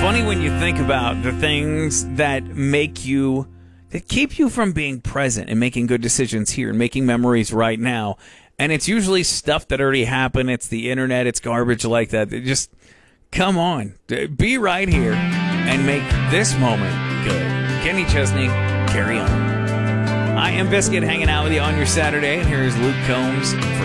funny when you think about the things that keep you from being present and making good decisions here and making memories right now. And it's usually stuff that already happened. It's the internet. It's garbage like that. Just come on. Be right here and make this moment good. Kenny Chesney, carry on. I am Biscuit hanging out with you on your Saturday. And here's Luke Combs for